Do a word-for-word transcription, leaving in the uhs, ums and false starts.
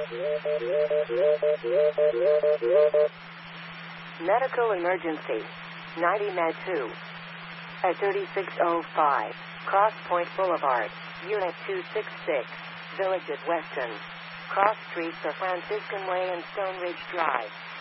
Medical emergency. ninety Med two. At thirty-six oh five, Cross Point Boulevard, Unit two sixty-six, Village at Weston. Cross streets are Franciscan Way and Stone Ridge Drive.